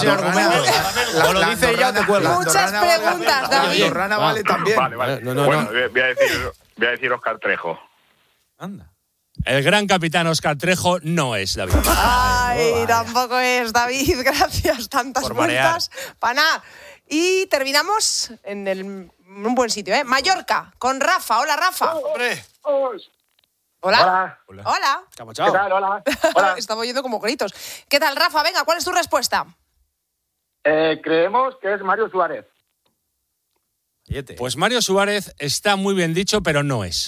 sin argumentos. O lo dice ella o te cuelga. Muchas preguntas, David. La andorrana vale también. Vale. Bueno, voy a decir Óscar Trejo. Anda. El gran capitán Óscar Trejo no es David. Ay, tampoco es, David. Gracias. Tantas Por vueltas. Para nada. Y terminamos en un buen sitio, ¿eh? Mallorca, con Rafa. Hola, Rafa. Hombre. Hola. Hola. Hola. ¿Qué tal? Hola. Estaba oyendo como gritos. ¿Qué tal, Rafa? Venga, ¿cuál es tu respuesta? Creemos que es Mario Suárez. Pues Mario Suárez está muy bien dicho, pero no es.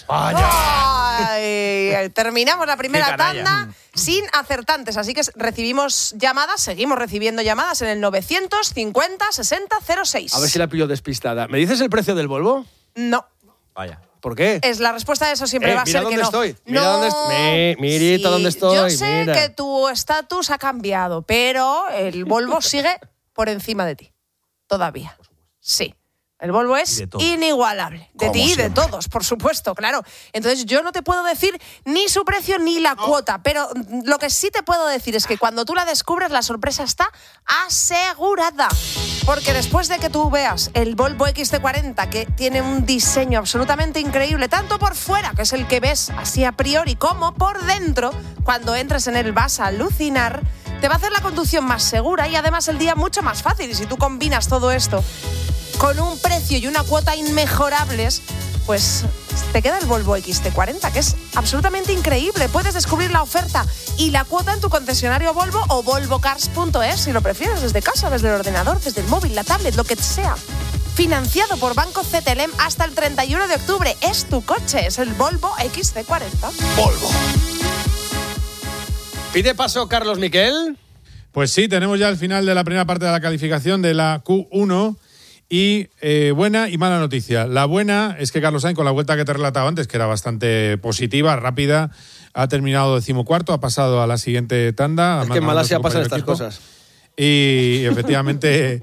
Ay, terminamos la primera Qué canalla. tanda sin acertantes, así que recibimos llamadas, seguimos recibiendo llamadas en el 950 60 06. A ver si la pillo despistada. ¿Me dices el precio del Volvo? No, Vaya. ¿Por qué? es la respuesta de eso siempre va a mira ser que dónde no. estoy. Mira No. dónde estoy. Mirita, ¿dónde estoy? Yo sé Mira. que tu estatus ha cambiado, pero el Volvo sigue por encima de ti. Todavía. Sí. El Volvo es de todos. inigualable. De ti y de todos, por supuesto, claro. Entonces yo no te puedo decir ni su precio ni la cuota, pero lo que sí te puedo decir es que cuando tú la descubres, la sorpresa está asegurada. Porque después de que tú veas el Volvo XC40, que tiene un diseño absolutamente increíble, tanto por fuera, que es el que ves así a priori, como por dentro, cuando entres en él vas a alucinar, te va a hacer la conducción más segura y además el día mucho más fácil. Y si tú combinas todo esto con un precio y una cuota inmejorables, pues te queda el Volvo XC40, que es absolutamente increíble. Puedes descubrir la oferta y la cuota en tu concesionario Volvo o volvocars.es, si lo prefieres, desde casa, desde el ordenador, desde el móvil, la tablet, lo que sea. Financiado por Banco CTLM hasta el 31 de octubre. Es tu coche, es el Volvo XC40. Volvo. Pide paso Carlos Miquel. Pues sí, tenemos ya el final de la primera parte de la calificación de la Q1 y buena y mala noticia. La buena es que Carlos Sainz, con la vuelta que te he relatado antes, que era bastante positiva, rápida, ha terminado 14º, ha pasado a la siguiente tanda. Es que en Malasia pasan estas cosas. Y efectivamente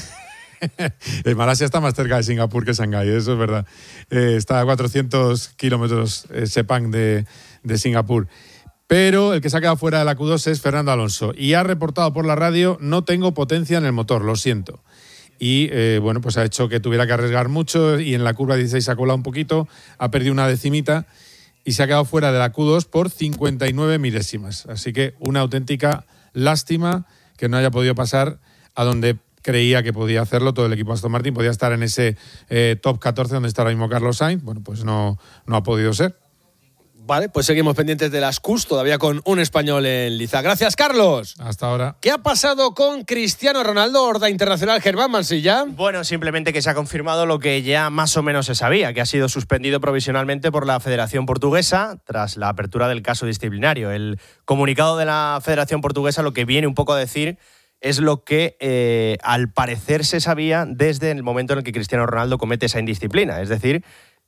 el Malasia está más cerca de Singapur que Shanghái, eso es verdad. Está a 400 kilómetros Sepang de Singapur. Pero el que se ha quedado fuera de la Q2 es Fernando Alonso. Y ha reportado por la radio: no tengo potencia en el motor, lo siento. Y bueno, pues ha hecho que tuviera que arriesgar mucho y en la curva 16 se ha colado un poquito, ha perdido una decimita y se ha quedado fuera de la Q2 por 59 milésimas. Así que una auténtica lástima que no haya podido pasar a donde creía que podía hacerlo todo el equipo Aston Martin. Podía estar en ese top 14 donde está ahora mismo Carlos Sainz. Bueno, pues no ha podido ser. Vale, pues seguimos pendientes de las Qs, todavía con un español en liza. Gracias, Carlos. Hasta ahora. ¿Qué ha pasado con Cristiano Ronaldo, Horda Internacional, Germán Mansilla? Bueno, simplemente que se ha confirmado lo que ya más o menos se sabía, que ha sido suspendido provisionalmente por la Federación Portuguesa tras la apertura del caso disciplinario. El comunicado de la Federación Portuguesa lo que viene un poco a decir es lo que al parecer se sabía desde el momento en el que Cristiano Ronaldo comete esa indisciplina, es decir,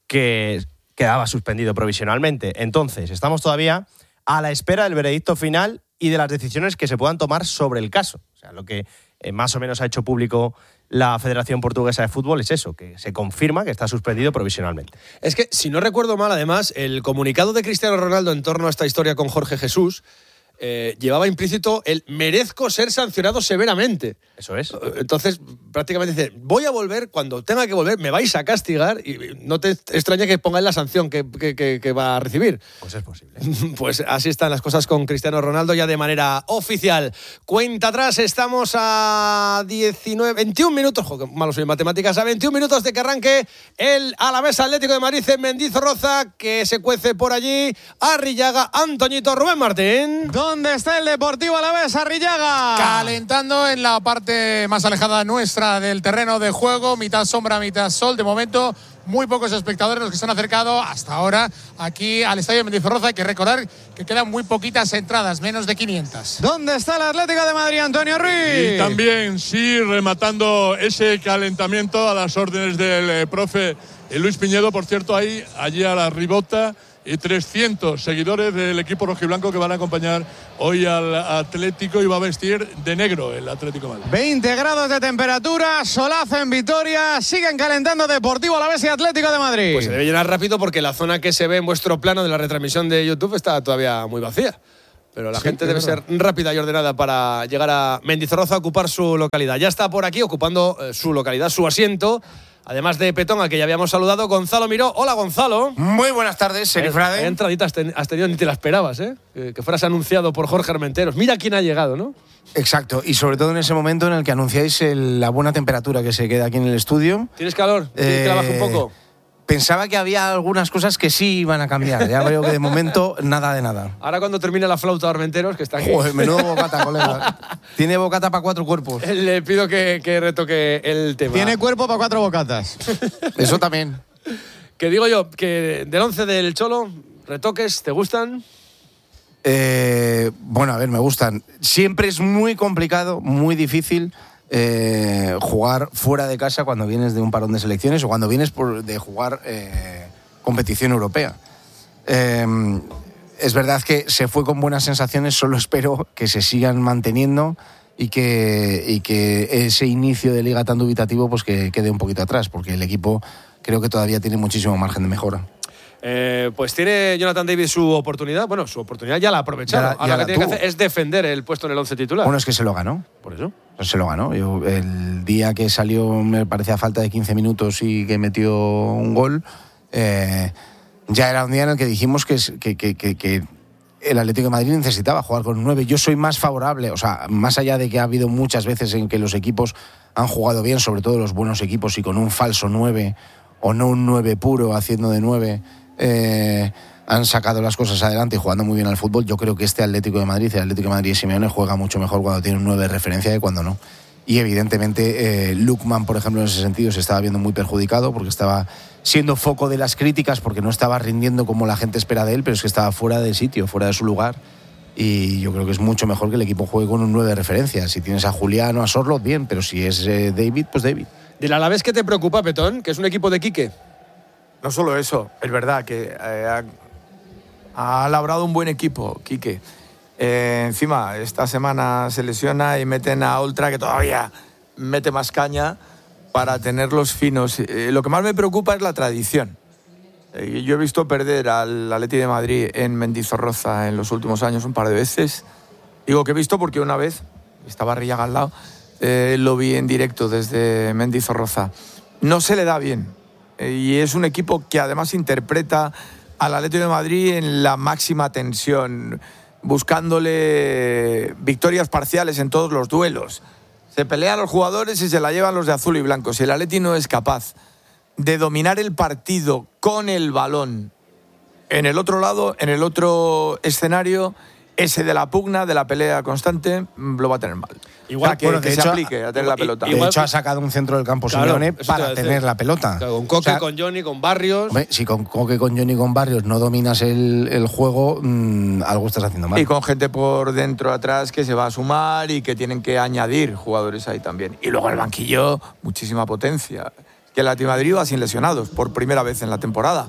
que quedaba suspendido provisionalmente. Entonces, estamos todavía a la espera del veredicto final y de las decisiones que se puedan tomar sobre el caso. O sea, lo que más o menos ha hecho público la Federación Portuguesa de Fútbol es eso, que se confirma que está suspendido provisionalmente. Es que, si no recuerdo mal, además, el comunicado de Cristiano Ronaldo en torno a esta historia con Jorge Jesús llevaba implícito el merezco ser sancionado severamente. Eso es. Entonces, prácticamente dice, voy a volver, cuando tenga que volver, me vais a castigar y no te extraña que pongáis la sanción que va a recibir. Pues es posible. Pues así están las cosas con Cristiano Ronaldo ya de manera oficial. Cuenta atrás, estamos a 21 minutos, joder, malo soy en matemáticas, a 21 minutos de que arranque el Alavés Atlético de Madrid en Mendizorroza, que se cuece por allí Arrillaga, Antoñito, Rubén Martín. ¿Dónde está el Deportivo Alavés, Arrillaga? Calentando en la parte más alejada nuestra del terreno de juego, mitad sombra, mitad sol. De momento, muy pocos espectadores los que se han acercado hasta ahora aquí al Estadio de Mendizorroza. Hay que recordar que quedan muy poquitas entradas, menos de 500. ¿Dónde está el Atlético de Madrid, Antonio Ruiz? Y también, sí, rematando ese calentamiento a las órdenes del profe Luis Piñedo. Por cierto, allí a la ribota, y 300 seguidores del equipo rojiblanco que van a acompañar hoy al Atlético, y va a vestir de negro el Atlético de Madrid. 20 grados de temperatura, solazo en Vitoria, siguen calentando Deportivo Alavés y Atlético de Madrid. Pues se debe llenar rápido porque la zona que se ve en vuestro plano de la retransmisión de YouTube está todavía muy vacía. Pero la gente debe ser rápida y ordenada para llegar a Mendizorroza a ocupar su localidad. Ya está por aquí ocupando su localidad, su asiento. Además de Petón, al que ya habíamos saludado, Gonzalo Miró. Hola, Gonzalo. Muy buenas tardes, Serifrade. Qué entradita has tenido, ni te la esperabas, ¿eh? Que fueras anunciado por Jorge Armenteros. Mira quién ha llegado, ¿no? Exacto, y sobre todo en ese momento en el que anunciáis la buena temperatura que se queda aquí en el estudio. ¿Tienes calor? ¿Quieres que la baje un poco? Pensaba que había algunas cosas que sí iban a cambiar. Ya veo que de momento nada de nada. Ahora cuando termine la flauta de Armenteros, que está aquí. Joder, menudo bocata, colega. Tiene bocata para 4 cuerpos. Le pido que retoque el tema. Tiene cuerpo para 4 bocatas. Eso también. Que digo yo, que del 11 del Cholo, retoques, ¿te gustan? Bueno, a ver, me gustan. Siempre es muy complicado, muy difícil jugar fuera de casa cuando vienes de un parón de selecciones o cuando vienes de jugar competición europea. Es verdad que se fue con buenas sensaciones, solo espero que se sigan manteniendo y que ese inicio de liga tan dubitativo pues que quede un poquito atrás, porque el equipo creo que todavía tiene muchísimo margen de mejora. Pues tiene Jonathan David su oportunidad. Bueno, su oportunidad ya la ha aprovechado. Ahora lo que tiene que hacer es defender el puesto en el 11 titular. Bueno, es que se lo ganó. Por eso. Se lo ganó. El día que salió, me parecía falta de 15 minutos y que metió un gol, ya era un día en el que dijimos que el Atlético de Madrid necesitaba jugar con un 9. Yo soy más favorable, o sea, más allá de que ha habido muchas veces en que los equipos han jugado bien, sobre todo los buenos equipos, y con un falso 9 o no un 9 puro, haciendo de 9, han sacado las cosas adelante y jugando muy bien al fútbol. Yo creo que el Atlético de Madrid y Simeone juega mucho mejor cuando tiene un 9 de referencia que cuando no. Y evidentemente Lookman, por ejemplo, en ese sentido se estaba viendo muy perjudicado porque estaba siendo foco de las críticas porque no estaba rindiendo como la gente espera de él, pero es que estaba fuera de sitio, fuera de su lugar. Y yo creo que es mucho mejor que el equipo juegue con un 9 de referencia. Si tienes a Julián o a Sorloth, bien, pero si es David, pues David. ¿Del Alavés qué te preocupa, Petón? Que es un equipo de Quique. No solo eso, es verdad que ha labrado un buen equipo, Quique. Encima, esta semana se lesiona y meten a Oltra, que todavía mete más caña para tenerlos finos. Lo que más me preocupa es la tradición. Yo he visto perder al Atleti de Madrid en Mendizorroza en los últimos años un par de veces. Digo que he visto porque una vez, estaba Arrillaga al lado, lo vi en directo desde Mendizorroza. No se le da bien. Y es un equipo que además interpreta al Atlético de Madrid en la máxima tensión, buscándole victorias parciales en todos los duelos. Se pelean los jugadores y se la llevan los de azul y blanco. Si el Atleti no es capaz de dominar el partido con el balón en el otro lado, en el otro escenario, ese de la pugna, de la pelea constante, lo va a tener mal. Igual que, bueno, que se aplique a tener la pelota. De hecho, ha sacado un centro del campo Simeone para tener la pelota. Claro, con Coque, con Johnny, con Barrios. Hombre, si con Coque, con Johnny, con Barrios no dominas el juego, algo estás haciendo mal. Y con gente por dentro, atrás, que se va a sumar y que tienen que añadir jugadores ahí también. Y luego el banquillo, muchísima potencia. Que el Atlético de Madrid va sin lesionados por primera vez en la temporada.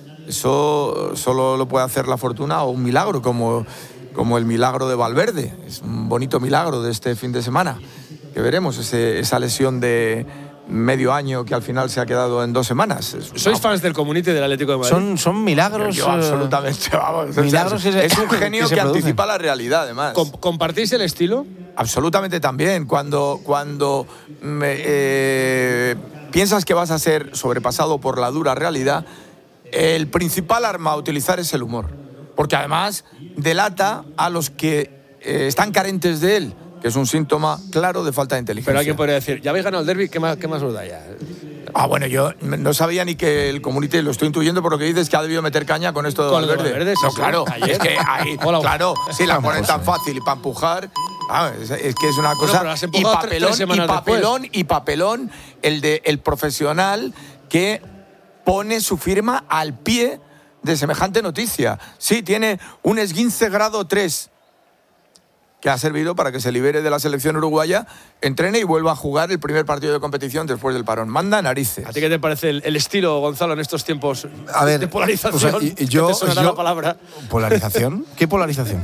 Eso solo lo puede hacer la fortuna o un milagro, como el milagro de Valverde. Es un bonito milagro de este fin de semana. Que veremos esa lesión de medio año que al final se ha quedado en 2 semanas. ¿Sois fans del Community del Atlético de Madrid? Son milagros. Yo absolutamente, vamos. Milagros es un genio que anticipa la realidad, además. ¿Compartís el estilo? Absolutamente también. Cuando piensas que vas a ser sobrepasado por la dura realidad, el principal arma a utilizar es el humor. Porque además delata a los que están carentes de él, que es un síntoma claro de falta de inteligencia. Pero alguien podría decir, ya habéis ganado el derbi, ¿qué más os da ya? Bueno, yo no sabía ni que el Community, lo estoy intuyendo por lo que dices, que ha debido meter caña con esto de Valverde. Sí, no, claro, es que ahí, claro, si la ponen tan fácil y para empujar, es que es una cosa. Bueno, y papelón el profesional que pone su firma al pie de semejante noticia. Sí, tiene un esguince grado 3 que ha servido para que se libere de la selección uruguaya, entrene y vuelva a jugar el primer partido de competición después del parón. Manda narices. ¿A ti qué te parece el estilo, Gonzalo, en estos tiempos de polarización? O sea, yo ¿Te sonará la palabra? ¿Polarización? ¿Qué polarización?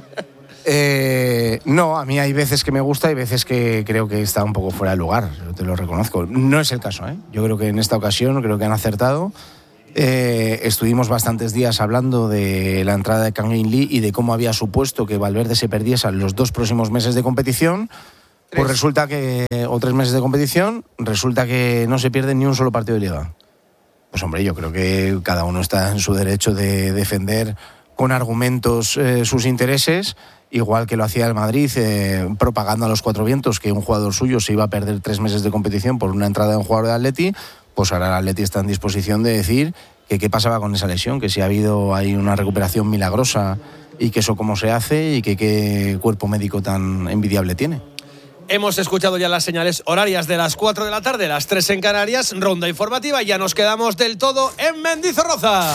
No, a mí hay veces que me gusta y veces que creo que está un poco fuera de lugar, yo te lo reconozco. No es el caso, ¿eh? Yo creo que en esta ocasión creo que han acertado estuvimos bastantes días hablando de la entrada de Kang In Lee y de cómo había supuesto que Valverde se perdiese los 2 próximos meses de competición. Pues resulta que, o 3 meses de competición, resulta que no se pierde ni un solo partido de Liga. Pues hombre, yo creo que cada uno está en su derecho de defender con argumentos sus intereses, igual que lo hacía el Madrid, propagando a los 4 vientos que un jugador suyo se iba a perder 3 meses de competición por una entrada de un jugador de Atleti. Pues ahora el Atleti está en disposición de decir que qué pasaba con esa lesión, que si ha habido ahí una recuperación milagrosa y que eso cómo se hace y que qué cuerpo médico tan envidiable tiene. Hemos escuchado ya las señales horarias de las 4 de la tarde, las 3 en Canarias, ronda informativa, y ya nos quedamos del todo en Mendizorroza.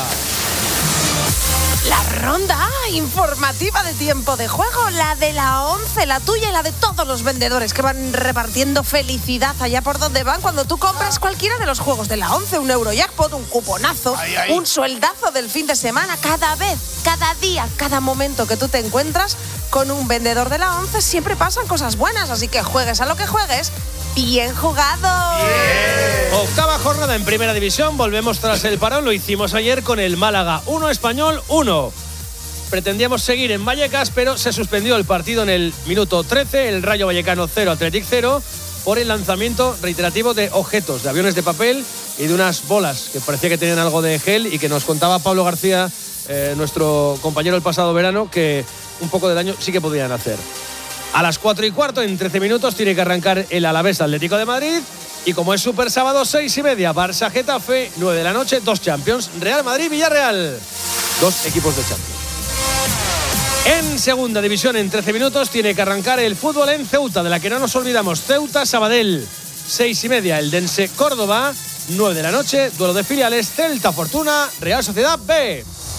La ronda informativa de tiempo de juego, la de la 11, la tuya y la de todos los vendedores que van repartiendo felicidad allá por donde van cuando tú compras cualquiera de los juegos de la 11, un Eurojackpot, un cuponazo, un sueldazo del fin de semana. Cada vez, cada día, cada momento que tú te encuentras con un vendedor de la 11 siempre pasan cosas buenas, así que juegues a lo que juegues. ¡Bien jugado! Yeah. Octava jornada en Primera División. Volvemos tras el parón. Lo hicimos ayer con el Málaga 1, Español 1. Pretendíamos seguir en Vallecas, pero se suspendió el partido en el minuto 13. El Rayo Vallecano 0, Athletic 0, por el lanzamiento reiterativo de objetos, de aviones de papel y de unas bolas que parecía que tenían algo de gel, y que nos contaba Pablo García, nuestro compañero el pasado verano, que un poco de daño sí que podían hacer. A las 4:15, en 13 minutos, tiene que arrancar el Alavés Atlético de Madrid. Y como es Super Sábado, 6:30, Barça Getafe, 9 de la noche, 2 Champions, Real Madrid Villarreal. 2 equipos de Champions. En Segunda División, en 13 minutos, tiene que arrancar el fútbol en Ceuta, de la que no nos olvidamos. Ceuta Sabadell, 6:30, el Dense Córdoba, 9 de la noche, duelo de filiales, Celta Fortuna, Real Sociedad B.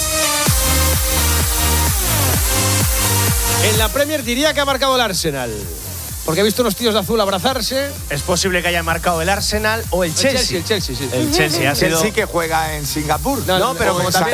En la Premier diría que ha marcado el Arsenal, porque he visto unos tíos de azul abrazarse. Es posible que haya marcado el Arsenal o el Chelsea. El Chelsea, sí. El Chelsea ha sido... Chelsea que juega en Singapur. No, pero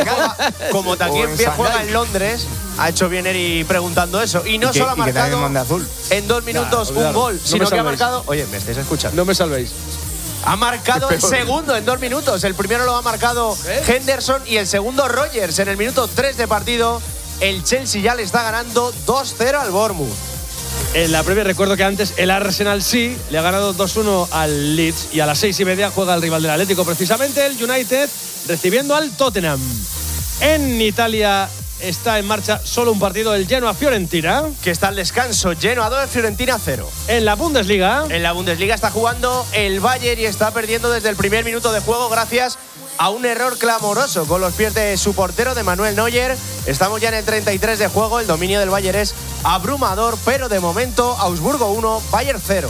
como también juega en Londres, ha hecho bien Eri preguntando eso. Y no solo ha marcado en 2 minutos un gol, sino que ha marcado... Oye, ¿me estáis escuchando? No me salvéis. Ha marcado el segundo en 2 minutos. El primero lo ha marcado Henderson y el segundo Rogers en el minuto 3 de partido. El Chelsea ya le está ganando 2-0 al Bournemouth. En la previa recuerdo que antes el Arsenal sí le ha ganado 2-1 al Leeds, y a las 6:30 juega el rival del Atlético, precisamente el United, recibiendo al Tottenham. En Italia está en marcha solo un partido, el Genoa-Fiorentina, que está al descanso. Genoa 2, Fiorentina 0. En la Bundesliga está jugando el Bayern y está perdiendo desde el primer minuto de juego gracias a un error clamoroso con los pies de su portero, de Manuel Neuer. Estamos ya en el 33 de juego. El dominio del Bayern es abrumador, pero de momento Augsburgo 1, Bayern 0.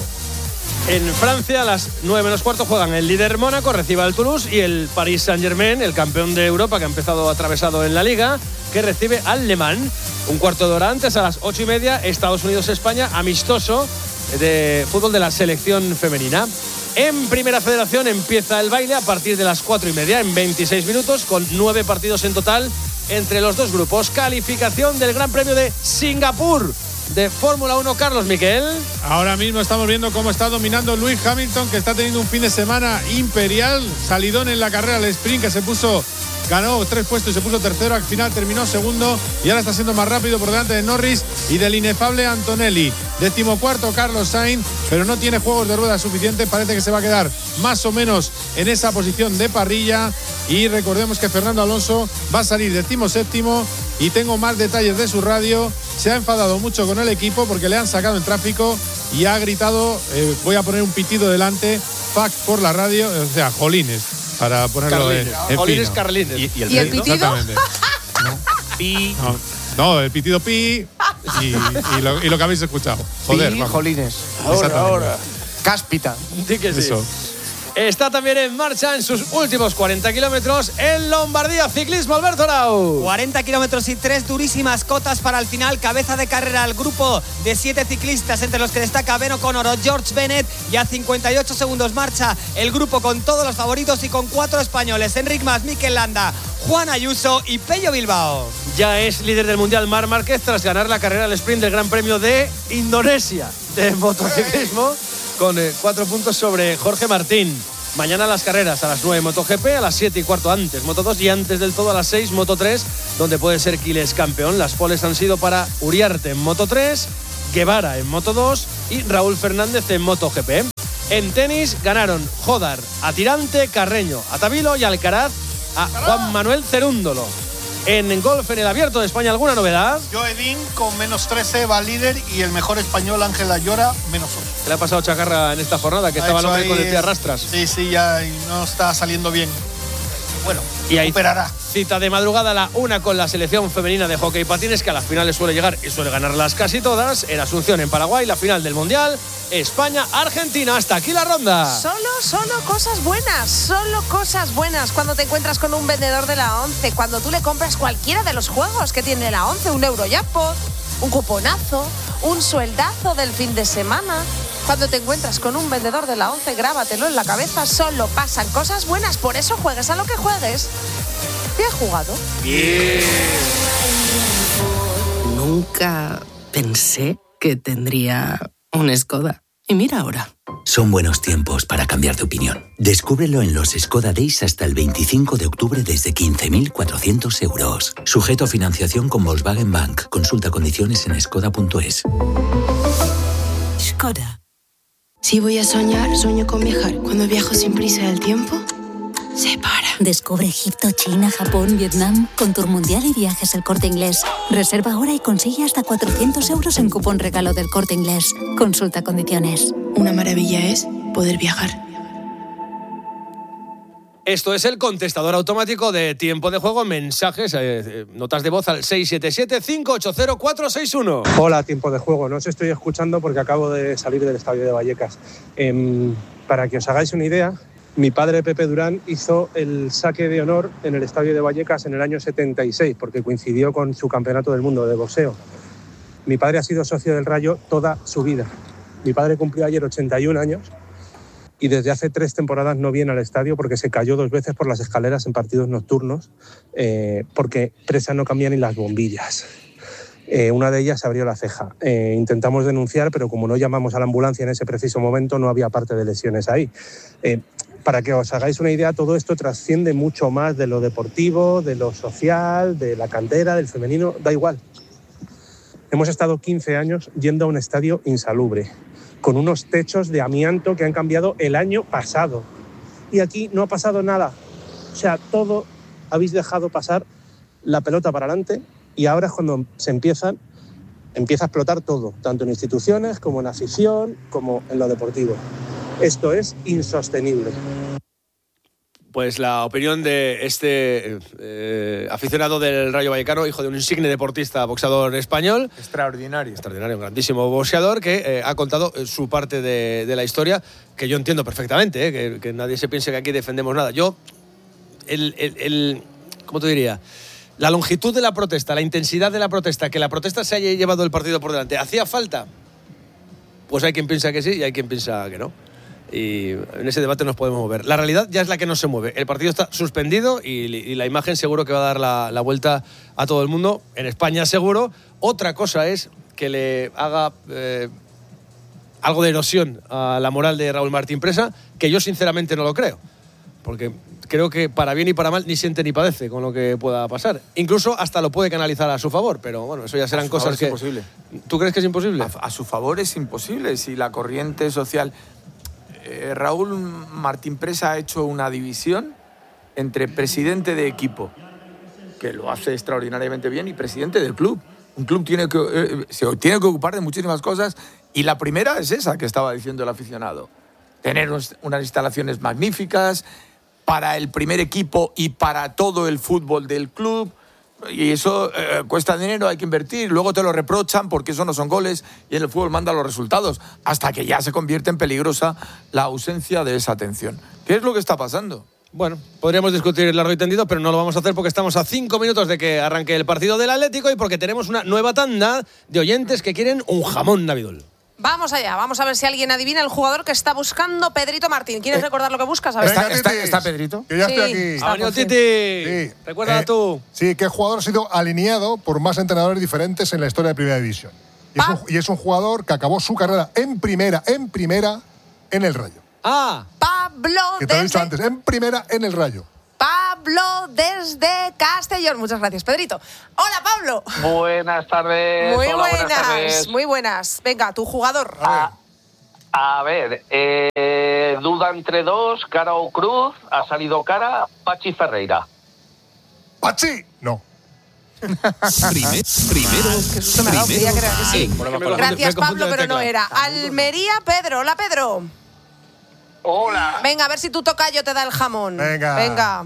En Francia, a las 9:15 juegan el líder Mónaco, recibe al Toulouse, y el Paris Saint-Germain, el campeón de Europa que ha empezado atravesado en la Liga, que recibe al Le Mans. Un cuarto de hora antes, a las 8:30, Estados Unidos-España, amistoso de fútbol de la selección femenina. En Primera Federación empieza el baile a partir de las 4:30, en 26 minutos, con 9 partidos en total entre los dos grupos. Calificación del Gran Premio de Singapur de Fórmula 1, Carlos Miquel. Ahora mismo estamos viendo cómo está dominando Lewis Hamilton, que está teniendo un fin de semana imperial. Salidón en la carrera al sprint, que ganó 3 puestos y se puso tercero. Al final terminó segundo y ahora está siendo más rápido por delante de Norris y del inefable Antonelli. 14º Carlos Sainz, pero no tiene juegos de ruedas suficientes. Parece que se va a quedar más o menos en esa posición de parrilla. Y recordemos que Fernando Alonso va a salir 17º. Y tengo más detalles de su radio. Se ha enfadado mucho con el equipo porque le han sacado en tráfico y ha gritado, voy a poner un pitido delante, fuck por la radio, o sea, jolines, para ponerlo en Jolines Carlines. ¿Y el pitido? Exactamente. Pi. No, el pitido pi y lo que habéis escuchado. Joder, Pi, vamos. jolines. Ahora. Cáspita. Sí que sí. Eso. Está también en marcha en sus últimos 40 kilómetros en Lombardía Ciclismo, Alberto Arau. 40 kilómetros y 3 durísimas cotas para el final. Cabeza de carrera al grupo de 7 ciclistas, entre los que destaca Ben O'Connor o George Bennett. Y a 58 segundos marcha el grupo con todos los favoritos y con 4 españoles: Enric Mas, Mikel Landa, Juan Ayuso y Pello Bilbao. Ya es líder del Mundial Marc Márquez tras ganar la carrera al sprint del Gran Premio de Indonesia de motociclismo, con 4 puntos sobre Jorge Martín. Mañana las carreras a las 9 MotoGP, a las 7 y cuarto antes Moto2 y antes del todo a las 6 Moto3, donde puede ser Quiles campeón. Las poles han sido para Uriarte en Moto3, Guevara en Moto2 y Raúl Fernández en MotoGP. En tenis ganaron Jodar a Tirante, Carreño a Tabilo y Alcaraz a Juan Manuel Cerúndolo. En golf, en el Abierto de España, ¿alguna novedad? Joedín con menos 13 va líder y el mejor español Ángel Ayora menos 8. ¿Qué le ha pasado Chacarra en esta jornada? Que estaba el hombre con el pie a rastras. Sí, ya no está saliendo bien. Bueno, y ahí recuperará. Cita de madrugada a la 1 con la selección femenina de hockey patines, que a las finales suele llegar y suele ganarlas casi todas. En Asunción, en Paraguay, la final del Mundial, España-Argentina. Hasta aquí la ronda. Solo cosas buenas, solo cosas buenas. Cuando te encuentras con un vendedor de la 11, cuando tú le compras cualquiera de los juegos que tiene la 11, un Eurojackpot, un cuponazo, un sueldazo del fin de semana. Cuando te encuentras con un vendedor de la 11, grábatelo en la cabeza, solo pasan cosas buenas. Por eso juegues a lo que juegues. Bien jugado. Bien. Nunca pensé que tendría un Skoda. Y mira ahora. Son buenos tiempos para cambiar de opinión. Descúbrelo en los Skoda Days hasta el 25 de octubre desde 15.400 euros. Sujeto a financiación con Volkswagen Bank. Consulta condiciones en skoda.es. Skoda. Si voy a soñar, sueño con viajar. Cuando viajo sin prisa del tiempo, se para. Descubre Egipto, China, Japón, Vietnam con Tour Mundial y Viajes El Corte Inglés. Reserva ahora y consigue hasta 400 euros en cupón regalo del Corte Inglés. Consulta condiciones. Una maravilla es poder viajar. Esto es el contestador automático de Tiempo de Juego. Mensajes, notas de voz al 677-580-461. Hola, Tiempo de Juego. No os estoy escuchando porque acabo de salir del estadio de Vallecas. Para que os hagáis una idea, mi padre Pepe Durán hizo el saque de honor en el estadio de Vallecas en el año 76 porque coincidió con su campeonato del mundo de boxeo. Mi padre ha sido socio del Rayo toda su vida. Mi padre cumplió ayer 81 años y desde hace 3 temporadas no viene al estadio porque se cayó 2 veces por las escaleras en partidos nocturnos porque Presa no cambia ni las bombillas. Una de ellas se abrió la ceja. Intentamos denunciar, pero como no llamamos a la ambulancia en ese preciso momento, no había parte de lesiones ahí. Para que os hagáis una idea, todo esto trasciende mucho más de lo deportivo, de lo social, de la cantera, del femenino, da igual. Hemos estado 15 años yendo a un estadio insalubre, con unos techos de amianto que han cambiado el año pasado. Y aquí no ha pasado nada. O sea, todo habéis dejado pasar la pelota para adelante y ahora es cuando empieza a explotar todo, tanto en instituciones como en afición, como en lo deportivo. Esto es insostenible. Pues la opinión de este aficionado del Rayo Vallecano, hijo de un insigne deportista, boxeador español. Extraordinario, un grandísimo boxeador que ha contado su parte de la historia, que yo entiendo perfectamente, que nadie se piense que aquí defendemos nada. Yo, ¿cómo te diría? La longitud de la protesta, la intensidad de la protesta, que la protesta se haya llevado el partido por delante, ¿hacía falta? Pues hay quien piensa que sí y hay quien piensa que no. Y en ese debate nos podemos mover. La realidad ya es la que no se mueve. El partido está suspendido y la imagen seguro que va a dar la vuelta a todo el mundo. En España seguro. Otra cosa es que le haga algo de erosión a la moral de Raúl Martín Presa, que yo sinceramente no lo creo. Porque creo que para bien y para mal ni siente ni padece con lo que pueda pasar. Incluso hasta lo puede canalizar a su favor, pero bueno, eso ya serán cosas que... Es imposible. ¿Tú crees que es imposible? A su favor es imposible. Si la corriente social... Raúl Martín Presa ha hecho una división entre presidente de equipo, que lo hace extraordinariamente bien, y presidente del club. Un club se tiene que ocupar de muchísimas cosas y la primera es esa que estaba diciendo el aficionado. Tener unas instalaciones magníficas para el primer equipo y para todo el fútbol del club. Y eso cuesta dinero, hay que invertir, luego te lo reprochan porque eso no son goles y en el fútbol manda los resultados, hasta que ya se convierte en peligrosa la ausencia de esa atención. ¿Qué es lo que está pasando? Bueno, podríamos discutir largo y tendido, pero no lo vamos a hacer porque estamos a 5 minutos de que arranque el partido del Atlético y porque tenemos una nueva tanda de oyentes que quieren un jamón navidul. Vamos allá, vamos a ver si alguien adivina el jugador que está buscando Pedrito Martín. ¿Quieres recordar lo que buscas? A ver. ¿Está Pedrito? Que ya estoy aquí. Ha venido Titi. Sí. Recuérdala tú. Sí, que el jugador ha sido alineado por más entrenadores diferentes en la historia de Primera División. Y es un jugador que acabó su carrera en primera en el Rayo. Pablo Pablo Que te lo he dicho desde... antes, en primera en el Rayo. Pablo desde Castellón. Muchas gracias, Pedrito. Hola, Pablo. Buenas tardes. Muy Hola, buenas, buenas tardes. muy buenas. Venga, tu jugador. A ver, duda entre dos, Cara o Cruz, ha salido Cara, Pachi Ferreira. ¡Pachi! No. Primero. Qué susto me ha dado, creía que era que sí. en- Gracias, me Pablo, confunde pero el no teclado. era. Almería, Pedro. Hola, Pedro. Hola. Venga, a ver si tu tocayo te da el jamón. Venga. Venga.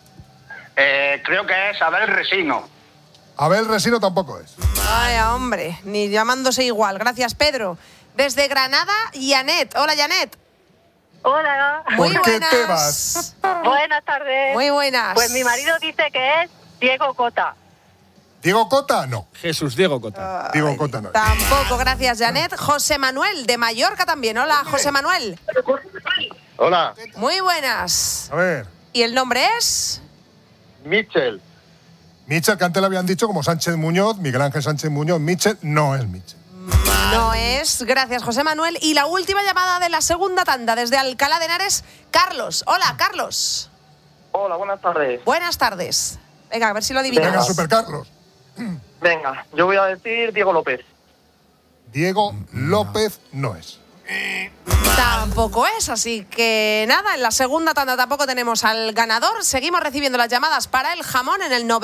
Creo que es Abel Resino. Abel Resino tampoco es. Vaya, hombre, ni llamándose igual. Gracias, Pedro. Desde Granada, Janet. Hola, Janet. Hola. Muy ¿Por qué buenas. te vas? Buenas tardes. Muy buenas. Pues mi marido dice que es Diego Cota. ¿Diego Cota? No. Jesús Diego Cota. Diego Cota no es. Tampoco, gracias, Janet. José Manuel, de Mallorca también. Hola, José Manuel. Hola. Muy buenas. A ver. ¿Y el nombre es? Mitchell. Mitchell, que antes le habían dicho como Sánchez Muñoz, Miguel Ángel Sánchez Muñoz. Mitchell no es Mitchell. No es. Gracias, José Manuel. Y la última llamada de la segunda tanda, desde Alcalá de Henares, Carlos. Hola, Carlos. Hola, buenas tardes. Buenas tardes. Venga, a ver si lo Venga, adivinas. Super Carlos. Venga, yo voy a decir Diego López. Diego López no es. Tampoco es, así que nada, en la segunda tanda tampoco tenemos al ganador. Seguimos recibiendo las llamadas para el jamón en el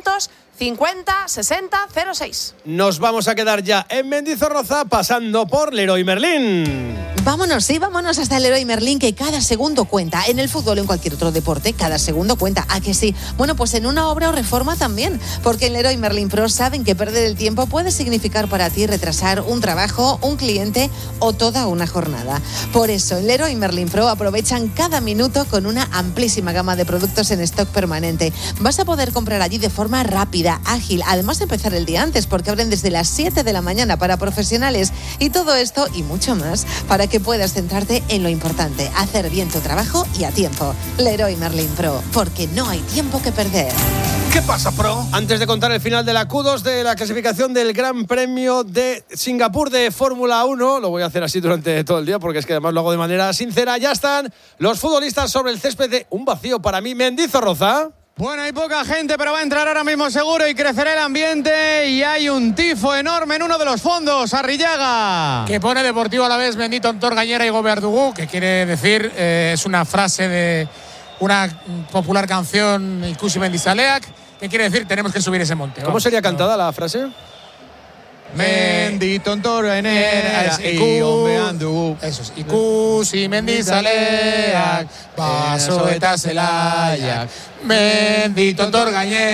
950 60 06. Nos vamos a quedar ya en Mendizorroza, pasando por Leroy Merlin. Vámonos, sí, vámonos hasta el Leroy Merlin, que cada segundo cuenta. En el fútbol o en cualquier otro deporte, cada segundo cuenta. ¿A que sí? Bueno, pues en una obra o reforma también. Porque en Leroy Merlin Pro saben que perder el tiempo puede significar para ti retrasar un trabajo, un cliente o toda una jornada. Por eso, en Leroy Merlin Pro aprovechan cada minuto con una amplísima gama de productos en stock permanente. Vas a poder comprar allí de forma rápida, ágil. Además de empezar el día antes, porque abren desde las 7 de la mañana para profesionales. Y todo esto y mucho más para que puedas centrarte en lo importante, hacer bien tu trabajo y a tiempo. Leroy Merlin Pro, porque no hay tiempo que perder. ¿Qué pasa, Pro? Antes de contar el final de la Q2 de la clasificación del Gran Premio de Singapur de Fórmula 1, lo voy a hacer así durante todo el día porque es que además lo hago de manera sincera, ya están los futbolistas sobre el césped de un vacío para mí, Mendizorroza. Bueno, hay poca gente, pero va a entrar ahora mismo seguro y crecerá el ambiente. Y hay un tifo enorme en uno de los fondos, Arrillaga. Que pone Deportivo Alavés, bendito Antor Gañera y Goberdugú, que quiere decir, es una frase de una popular canción, Ikusi Mendizaleak, que quiere decir, tenemos que subir ese monte. ¿Cómo sería cantada la frase? Bendito Antor Gañera y Goberdugú. Eso es, Ikusi Mendizaleak, paso eta zelaiak, bendito Antor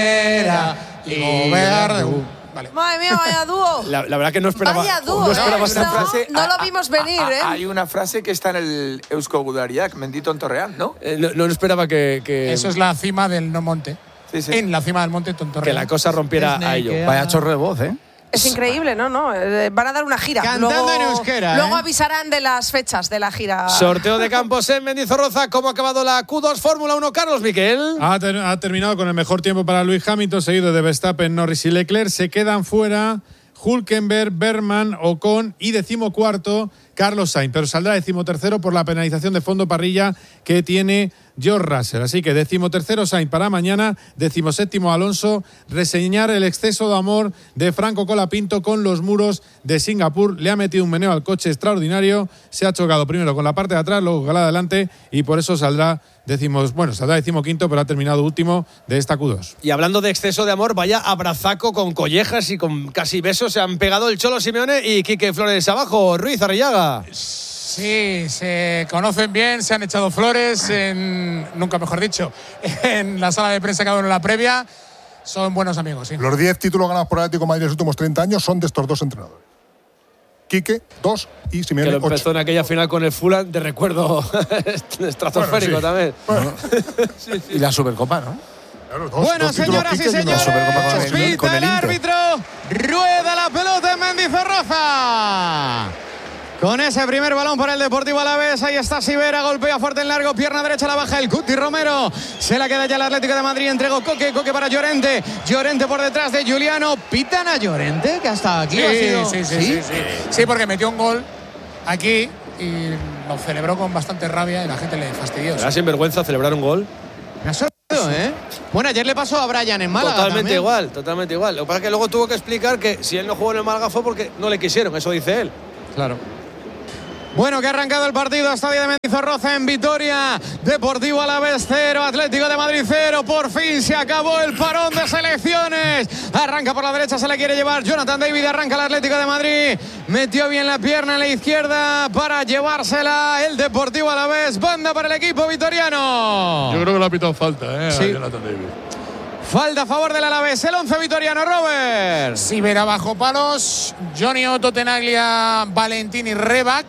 Gañera y Goberdugú. Madre mía, vaya dúo. La verdad que no esperaba. Vaya dúo, no esperaba ¿eh? esta No, frase. no lo vimos venir, ¿eh? Hay una frase que está en el Eusko Gudariak, bendito en Torreal, ¿no? No esperaba que Eso es la cima del no monte. Sí, sí. En la cima del monte Tontorreal. que la cosa rompiera a ello. Vaya chorro de voz, ¿eh? Es increíble, ¿no? Van a dar una gira. Cantando en euskera, Luego ¿eh? avisarán de las fechas de la gira. Sorteo de campos en Mendizorroza. ¿Cómo ha acabado la Q2 Fórmula 1, Carlos Miquel? Ha terminado con el mejor tiempo para Lewis Hamilton, seguido de Verstappen, Norris y Leclerc. Se quedan fuera Hülkenberg, Bergman, Ocon y 14º Carlos Sainz, pero saldrá 13º por la penalización de fondo parrilla que tiene George Russell. Así que 13º Sainz para mañana, 17º Alonso. Reseñar el exceso de amor de Franco Colapinto con los muros de Singapur. Le ha metido un meneo al coche extraordinario. Se ha chocado primero con la parte de atrás, luego con la de adelante y por eso saldrá 15º, pero ha terminado último de esta Q2. Y hablando de exceso de amor, vaya abrazaco con collejas y con casi besos se han pegado el Cholo Simeone y Quique Flores abajo. Ruiz Arrillaga. Sí, se conocen bien, se han echado flores, nunca mejor dicho, en la sala de prensa que en la previa. Son buenos amigos, sí. Los 10 títulos ganados por el Atlético de Madrid en los últimos 30 años son de estos dos entrenadores. Quique, 2 y Simeone, Que lo 8. empezó en aquella final con el Fulham, de recuerdo estratosférico Bueno, sí. también. Bueno. Y la Supercopa, ¿no? Claro, Bueno, dos títulos señoras y Quique una señores, Supercopa con el pita el Inter. árbitro, rueda la pelota en Mendizorroza. Con ese primer balón para el Deportivo Alavés, ahí está Sivera, golpea fuerte en largo, pierna derecha la baja el Cuti Romero, se la queda ya el Atlético de Madrid, entregó Coque para Llorente, Llorente por detrás de Juliano, pitan a Llorente, que hasta aquí ha sido... Sí, porque metió un gol aquí y lo celebró con bastante rabia y la gente le fastidió. Era sinvergüenza celebrar un gol. Me ha sorprendido, ¿eh? Bueno, ayer le pasó a Brian en Málaga. Totalmente también. totalmente igual. Lo que pasa es que luego tuvo que explicar que si él no jugó en el Málaga fue porque no le quisieron, eso dice él. Claro. Bueno, que ha arrancado el partido, Estadio de Mendizorroza en Vitoria. Deportivo Alavés 0, Atlético de Madrid 0. Por fin se acabó el parón de selecciones. Arranca por la derecha, se la quiere llevar Jonathan David. Arranca el Atlético de Madrid. Metió bien la pierna en la izquierda para llevársela el Deportivo Alavés. Banda para el equipo vitoriano. Yo creo que le ha pitado falta, Sí. a Jonathan David. Falta a favor del Alavés, el 11 vitoriano, Robert. Sivera bajo palos, Johnny Otto, Tenaglia, Valentini, Rebac,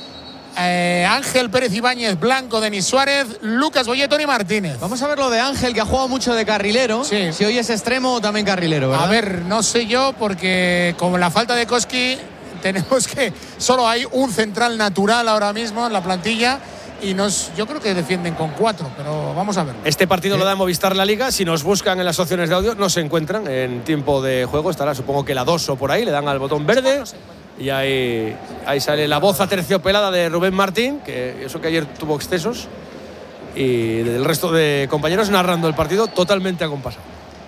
Ángel Pérez Ibáñez, Blanco, Denis Suárez, Lucas Boyé, Toni Martínez. Vamos a ver lo de Ángel, que ha jugado mucho de carrilero. Sí. Si hoy es extremo o también carrilero, ¿verdad? A ver, no sé yo, porque con la falta de Koski tenemos que solo hay un central natural ahora mismo en la plantilla y yo creo que defienden con 4, pero vamos a ver. Este partido lo da Movistar La Liga. Si nos buscan en las opciones de audio, no se encuentran en tiempo de juego. Estará, supongo que la 2 o por ahí. Le dan al botón verde y ahí sale la voz aterciopelada de Rubén Martín, que eso que ayer tuvo excesos, y del resto de compañeros narrando el partido totalmente acompasado.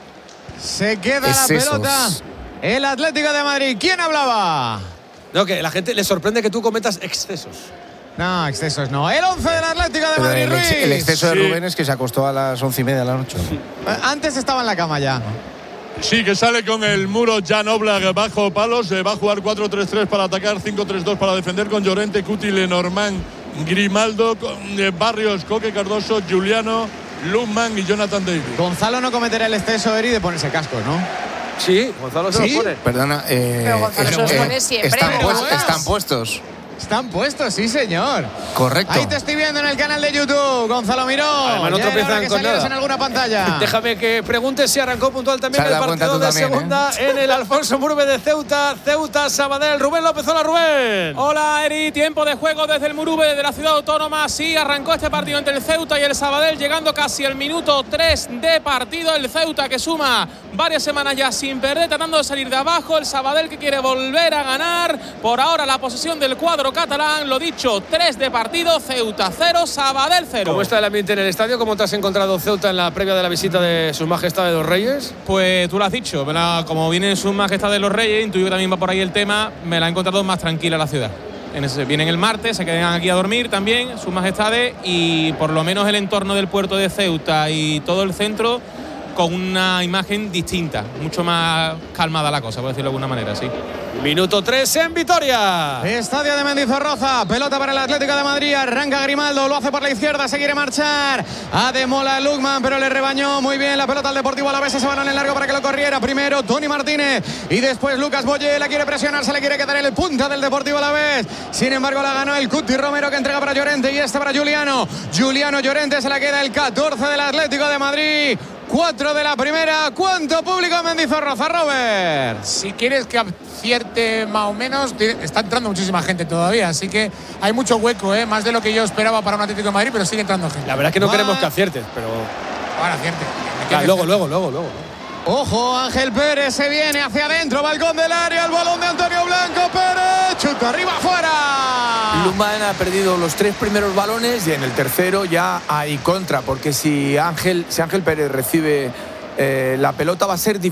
Se queda la pelota el Atlético de Madrid. ¿Quién hablaba? No, que la gente le sorprende que tú cometas excesos. No, excesos no. El 11 del Atlético de Madrid, Ruiz. El exceso de Rubén es que se acostó a las 11:30 de la noche. Antes estaba en la cama ya. Sí, que sale con el muro Jan Oblak bajo palos. Va a jugar 4-3-3 para atacar, 5-3-2 para defender, con Llorente, Cuti, Lenormand, Grimaldo, con Barrios, Coque, Cardoso, Juliano, Lundman y Jonathan David. Gonzalo no cometerá el exceso, Eri, de ponerse cascos, ¿no? Sí, Gonzalo se lo pone. Perdona, Pero Gonzalo se los pone siempre. Están puestos. Están puestos, sí, señor. Correcto. Ahí te estoy viendo en el canal de YouTube, Gonzalo Miró. Además, no Ya era hora tropiezan que con salieras nada. en alguna pantalla. Déjame que pregunte si arrancó puntual también Se el ha dado cuenta partido tú de también, segunda en el Alfonso Murube de Ceuta, Sabadell. Rubén López, hola Rubén. Hola Eri, tiempo de juego desde el Murube de la ciudad autónoma. Sí, arrancó este partido entre el Ceuta y el Sabadell, llegando casi al minuto 3 de partido. El Ceuta, que suma varias semanas ya sin perder, tratando de salir de abajo. El Sabadell, que quiere volver a ganar. Por ahora la posesión del cuadro catalán, lo dicho, 3 de partido, Ceuta 0, Sabadell 0. ¿Cómo está el ambiente en el estadio? ¿Cómo te has encontrado Ceuta en la previa de la visita de Sus Majestades los Reyes? Pues tú lo has dicho, ¿verdad? Como vienen Sus Majestades los Reyes, intuyo que también va por ahí el tema, me la he encontrado más tranquila la ciudad. Vienen el martes, se quedan aquí a dormir también Sus Majestades, y por lo menos el entorno del puerto de Ceuta y todo el centro con una imagen distinta, mucho más calmada la cosa, por decirlo de alguna manera, sí. Minuto 3 en Vitoria. Estadio de Mendizorroza, pelota para el Atlético de Madrid, arranca Grimaldo, lo hace por la izquierda, se quiere marchar, Ademola Lukman, pero le rebañó muy bien la pelota al Deportivo Alavés, ese balón en largo para que lo corriera, primero Toni Martínez y después Lucas Boyé, la quiere presionar, se le quiere quedar en el punta del Deportivo Alavés, sin embargo la ganó el Cuti Romero, que entrega para Llorente y esta para Juliano Llorente, se la queda el 14 del Atlético de Madrid. 4 de la primera. ¿Cuánto público en Mendizorroza, Robert? Si quieres que acierte más o menos, está entrando muchísima gente todavía, así que hay mucho hueco, más de lo que yo esperaba para un Atlético de Madrid, pero sigue entrando gente. La verdad es que no queremos que aciertes, pero ahora acierte. Luego. Ojo, Ángel Pérez se viene hacia adentro, balcón del área, el balón de Antonio Blanco, Pérez, chuta arriba, afuera. Lundman ha perdido los 3 primeros balones y en el tercero ya hay contra, porque si Ángel Pérez recibe la pelota va a ser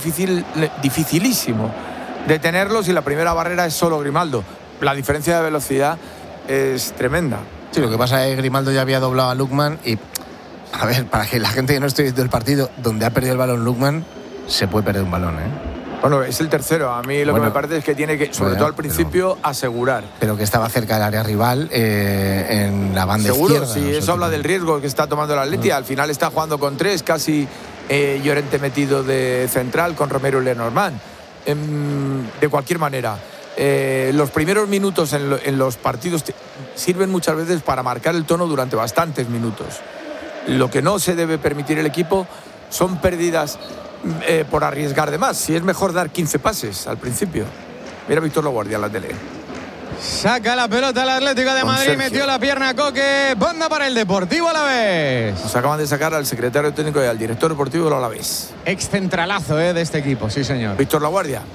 dificilísimo detenerlos, y la primera barrera es solo Grimaldo. La diferencia de velocidad es tremenda. Sí, lo que pasa es que Grimaldo ya había doblado a Lukman y, a ver, para que la gente que no esté viendo el partido donde ha perdido el balón Lukman, se puede perder un balón, Bueno, es el tercero. A mí lo que me parece es que tiene que, sobre todo al principio, asegurar. Pero que estaba cerca del área rival, en la banda izquierda. Seguro, sí, eso habla del riesgo que está tomando el Atleti. Al final está jugando con 3, casi Llorente metido de central con Romero y Lenormand. De cualquier manera, los primeros minutos en los partidos sirven muchas veces para marcar el tono durante bastantes minutos. Lo que no se debe permitir el equipo son pérdidas por arriesgar de más. Si es mejor dar 15 pases al principio. Mira Víctor Laguardia en la tele. Saca la pelota al Atlético de Madrid, metió la pierna a Coque, banda para el Deportivo Alavés. Nos acaban de sacar al secretario técnico y al director deportivo del Alavés. Excentralazo de este equipo, sí señor. Víctor Laguardia.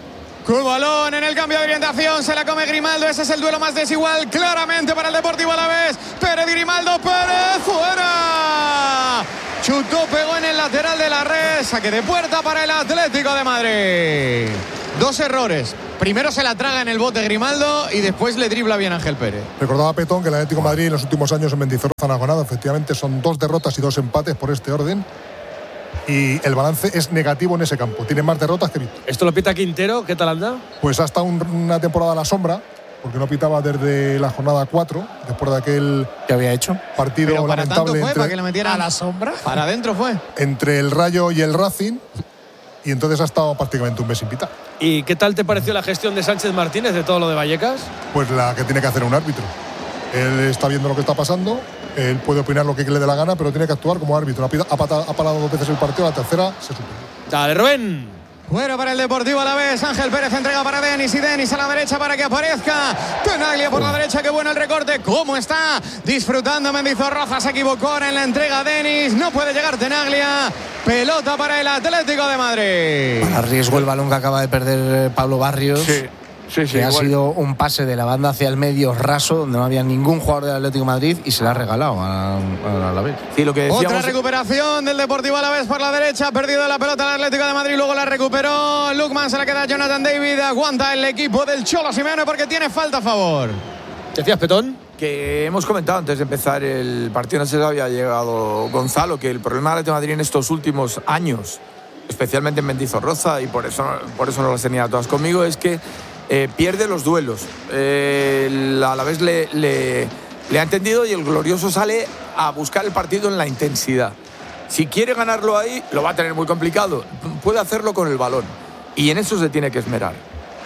Con balón en el cambio de orientación, se la come Grimaldo. Ese es el duelo más desigual claramente para el Deportivo Alavés. Pérez Grimaldo, Pérez, fuera. Chutó, pegó en el lateral de la red. Saque de puerta para el Atlético de Madrid. 2 errores. Primero se la traga en el bote Grimaldo y después le dribla bien Ángel Pérez. Recordaba Petón que el Atlético de Madrid en los últimos años en Mendizorroza no ha ganado. Efectivamente son 2 derrotas y 2 empates por este orden. Y el balance es negativo en ese campo. Tiene más derrotas que victorias. ¿Esto lo pita Quintero? ¿Qué tal anda? Pues hasta una temporada a la sombra, porque no pitaba desde la jornada 4, después de aquel que había hecho partido pero para lamentable tanto fue, entre, para que le metieran ¿A la sombra? Para adentro fue. entre el Rayo y el Racing, y entonces ha estado prácticamente un mes sin pitar. ¿Y qué tal te pareció la gestión de Sánchez Martínez de todo lo de Vallecas? Pues la que tiene que hacer un árbitro. Él está viendo lo que está pasando, él puede opinar lo que le dé la gana, pero tiene que actuar como árbitro. Ha parado 2 veces el partido, la tercera se suspendió. Dale, Rubén. Fuera para el Deportivo Alavés. Ángel Pérez entrega para Denis y Denis a la derecha para que aparezca Tenaglia por la derecha. Qué bueno el recorte. ¿Cómo está disfrutando Mendizorroza? Se equivocó en la entrega Denis. No puede llegar Tenaglia. Pelota para el Atlético de Madrid. Arriesgó el balón que acaba de perder Pablo Barrios. Sí, que ha sido un pase de la banda hacia el medio raso, donde no había ningún jugador del Atlético de Madrid y se le ha regalado a Alavés. Sí, lo que decíamos... Otra recuperación del Deportivo Alavés por la derecha. Ha perdido la pelota el Atlético de Madrid. Luego la recuperó Lukman. Se la queda Jonathan David. Aguanta el equipo del Cholo Simeone porque tiene falta a favor. ¿Decías, Petón? Que hemos comentado antes de empezar el partido, no sé si había llegado Gonzalo, que el problema del Atlético de Madrid en estos últimos años, especialmente en Mendizorroza, y por eso no las tenía todas conmigo, es que pierde los duelos. El Alavés le ha entendido y el glorioso sale a buscar el partido en la intensidad. Si quiere ganarlo ahí, lo va a tener muy complicado. Puede hacerlo con el balón y en eso se tiene que esmerar.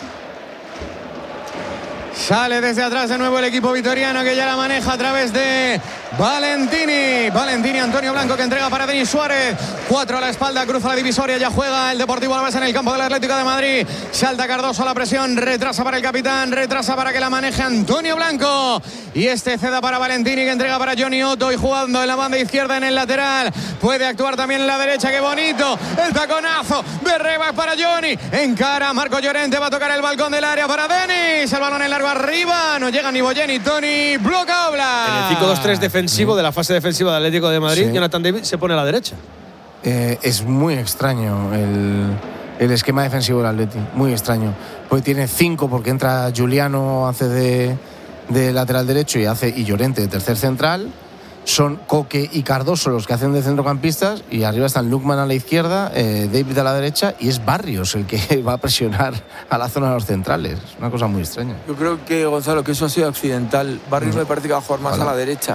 Sale desde atrás de nuevo el equipo vitoriano que ya la maneja a través de Valentini, Antonio Blanco que entrega para Denis Suárez. 4 a la espalda, cruza la divisoria, ya juega el Deportivo Alavés en el campo del Atlético de Madrid. Salta Cardoso a la presión, retrasa para el capitán, retrasa para que la maneje Antonio Blanco. Y este ceda para Valentini que entrega para Johnny Otto y jugando en la banda izquierda en el lateral. Puede actuar también en la derecha, qué bonito. El taconazo de Rebac para Johnny. Encara Marco Llorente, va a tocar el balcón del área para Denis. El balón en largo arriba, no llega ni Boyen ni Tony. Bloca Oblak. En el 5-2-3 defensivo de la fase defensiva del Atlético de Madrid, Jonathan David se pone a la derecha. Es muy extraño el esquema defensivo del Atleti, muy extraño. Pues tiene 5 porque entra Juliano, hace de lateral derecho y Llorente de tercer central. Son Coque y Cardoso los que hacen de centrocampistas y arriba están Lukman a la izquierda, David a la derecha y es Barrios el que va a presionar a la zona de los centrales. Es una cosa muy extraña. Yo creo que, Gonzalo, que eso ha sido accidental. Barrios me parece que va a jugar más a la derecha.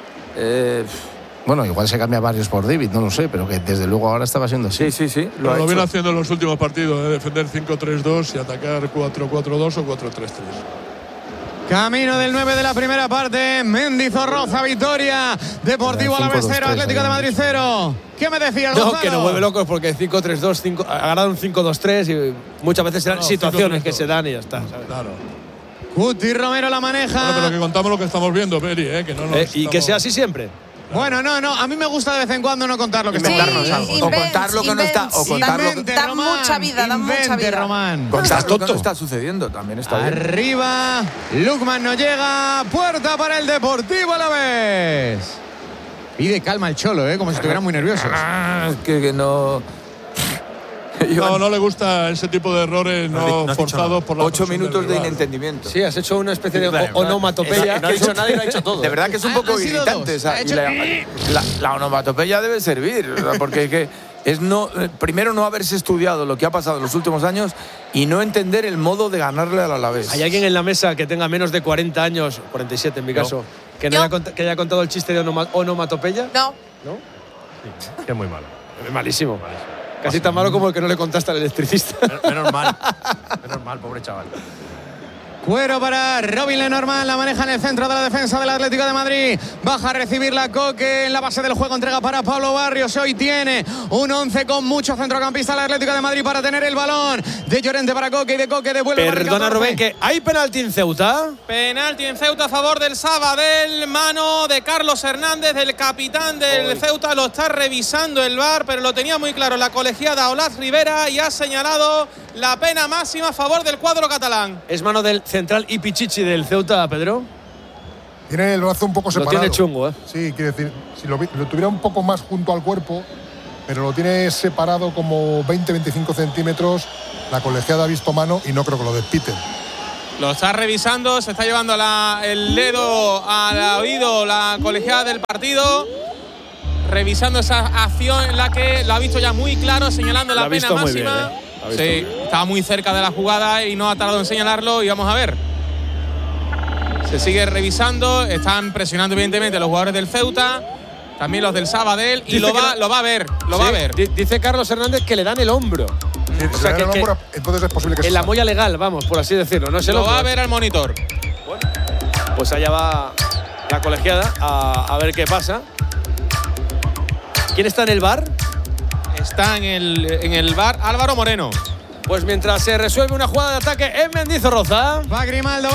Bueno, igual se cambia Barrios por David, no lo sé, pero que desde luego ahora estaba siendo así. Sí. Lo viene haciendo en los últimos partidos, defender 5-3-2 y atacar 4-4-2 o 4-3-3. Camino del 9 de la primera parte. Mendizorroza, victoria. Deportivo Alavés 0, Atlético de Madrid 0. ¿Qué me decías, Gonzalo? No, que nos vuelve locos porque 5-3-2, ha ganado un 5-2-3 y muchas veces serán situaciones que se dan y ya está, ¿sabes? Claro. Cuti Romero la maneja. Bueno, pero que contamos lo que estamos viendo, Peri, que no nos y que sea así siempre. Bueno, no, a mí me gusta de vez en cuando no contar lo que inventarnos algo. O contar lo que no está. O contar lo que da mucha vida, da mucha vida. Román. Contar lo que no está sucediendo también está bien. Arriba, Lukman no llega. Puerta para el Deportivo Alavés. Pide calma el Cholo, como si estuvieran muy nerviosos. Que no. No le gusta ese tipo de errores no forzados por la 8 minutos de inentendimiento. Sí, has hecho una especie de onomatopeya. No ha dicho nada y lo ha hecho todo. De verdad que es un poco irritante. La onomatopeya debe servir, porque es que es primero no haberse estudiado lo que ha pasado en los últimos años y no entender el modo de ganarle al Alavés. ¿Hay alguien en la mesa que tenga menos de 40 años, 47 en mi caso, que haya contado el chiste de onomatopeya? No. ¿No? Sí, que es muy malo. Es malísimo. Casi tan malo como el que no le contaste al electricista. Menos mal, pobre chaval. Cuero para Robin Lenormand, la maneja en el centro de la defensa del Atlético de Madrid. Baja a recibir la Coque en la base del juego, entrega para Pablo Barrios. Hoy tiene un 11 con mucho centrocampista el Atlético de Madrid para tener el balón. De Llorente para Coque y de Coque devuelve. Perdona, Rubén, que hay penalti en Ceuta. Penalti en Ceuta a favor del Sabadell, mano de Carlos Hernández, el capitán del Ceuta. Lo está revisando el VAR, pero lo tenía muy claro la colegiada Olaz Rivera y ha señalado la pena máxima a favor del cuadro catalán. Es mano del central y Pichichi del Ceuta, Pedro. Tiene el brazo un poco separado. Lo tiene chungo, ¿eh? Sí, quiere decir, si lo tuviera un poco más junto al cuerpo, pero lo tiene separado como 20-25 centímetros. La colegiada ha visto mano y no creo que lo despiten. Lo está revisando, se está llevando el dedo al oído la colegiada del partido. Revisando esa acción en la que lo ha visto ya muy claro, señalando la pena máxima. Sí, estaba muy cerca de la jugada y no ha tardado en señalarlo. Y vamos a ver. Se sigue revisando. Están presionando, evidentemente, los jugadores del Ceuta. También los del Sabadell. Y lo va a ver. Lo va a ver. Dice Carlos Hernández que le dan el hombro. Sí, o sea, entonces es posible que en la molla legal, vamos, por así decirlo. No se lo va a ver al monitor. Bueno, pues allá va la colegiada a ver qué pasa. ¿Quién está en el VAR? Está en el VAR Álvaro Moreno. Pues mientras se resuelve una jugada de ataque en Mendizorroza. Va Grimaldo,